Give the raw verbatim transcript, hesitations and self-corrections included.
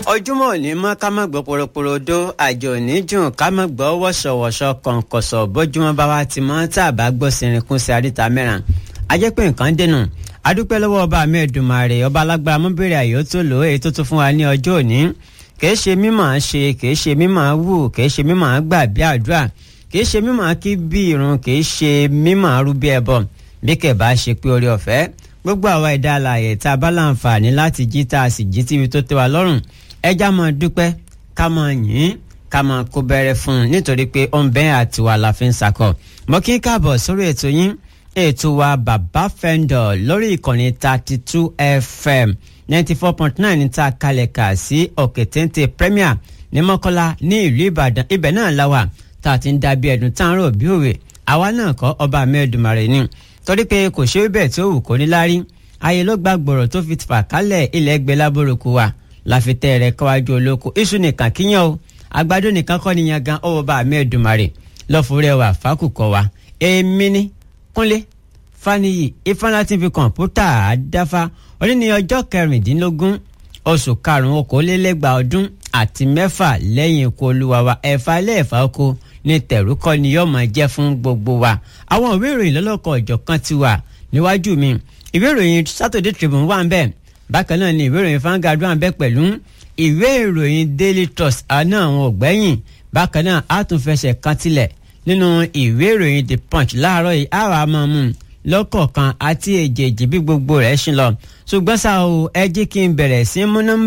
ojúmọ́ òní mọ́ ká má gbọ́ poroporodo àjò òní jùn ká má gbọ́ wọ̀ṣọ̀wọ̀ṣọ̀ kọ̀ǹkọ̀sọ̀ bójúmọ́ bá wa ti mọ́ tá a bá gbọ́ sirinkún sí àríta mẹ́ràn ajẹ́ pé nǹkan dènà adúpẹ́ lọ́wọ́ ọba mi Èdùmàrè ọba alágbára mọ́ bèrè àyè ó tó lò èyí tó tún fún wa ní ọjọ́ òní kìí ṣe mímọ̀ ṣe kìí ṣe mímọ̀ wù kìí ṣe mímọ̀ gbà bí àdúrà kìí ṣe mímọ̀ kí bí irun kìí ṣe mímọ̀ rúbí ẹbọ bí kẹ̀ bá ṣe pé orí ọ̀fẹ́ gbogbo àwa ẹ̀dá alààyè tá a bá láǹfààní láti jí tá a sì jí tíbi tó tẹ́ wa lọ́rùn ẹjá máa dúpẹ́ ká máa yìn ká máa kó bẹ̀rẹ̀ fún un nítorí pé ó ń bẹ́ àtiwà la fi ń sakọ̀ mọ́ kí n káàbọ̀ sórí ètò yín ètò wa bàbá fẹ́ńdọ̀ lórí ìkànnì thirty two F M ninety four point nine ní ta kalẹ̀ kà sí òkè téńté Premier ní Mọ́kọ́lá ní ìlú Ìbàdàn ibẹ̀ náà la wà tá a ti ń dàbí ẹ̀dùn tá a ń rò bí òwe àwa náà kọ́ ọba mi Èdùmàrè ni torí pé kò ṣe é bẹ́ẹ̀ tí ó wù kó ní lárí ayé ló gba gbòòrò tó fi fà kálẹ̀ ilẹ̀ ẹgbẹ́ lábòròkú wa láfitẹ́ rẹ̀ kọ́wájú olóko iṣu nìkan kíyàn o àgbàdo nìkan kọ́ nìyẹn gan ọwọ́ bá mi Èdùmàrè lọ́fọ̀ọ́rẹ́ wa fákùkọ wa èmi ní Kúnlé Fáníyì Ifáńláti fi kọ̀ǹpútà àdáfá òní ní ọjọ́ kẹrìndínlógún oṣù karùn-ún okòólélẹ́gbàá ọdún àti mẹ́fà lẹ́yìn ikú olúwa wa ẹ̀fà lẹ́ẹ̀fà oko ní tẹ̀rúkọ́ ni yóò máa jẹ́ fún gbogbo wa àwọn ìwé ìròyìn lọ́lọ́kọ̀ ọ̀jọ̀kan ti wà níwájú mi ìwé ìròyìn Saturday Tribune wà ń bẹ̀ bákan náà ni ìwé ìròyìn Vanguard wà ń bẹ̀ pẹ̀lú ìwé ìròyìn Daily Trust àná àwọn ògbẹ́yìn bákan náà á tún fẹsẹ̀ kan tilẹ̀ nínú ìwé ìròyìn The Punch láàárọ̀ yìí àwa máa mú un lọ́kọ̀ọ̀kan àti èjèèjì bí gbogbo rẹ̀ ṣe lọ ṣùgbọ́n ṣá o ẹ jẹ́ kí n bẹ̀rẹ̀ sí mú nọ́mbà